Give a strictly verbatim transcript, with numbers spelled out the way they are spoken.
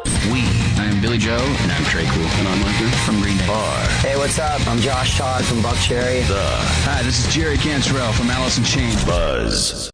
We. I am Billy Joe. And I'm Trey Cool. And I'm Arthur from Green Day. Are. Hey, what's up? I'm Josh Todd from Buckcherry. The. Hi, this is Jerry Cantrell from Alice in Chains. Buzz.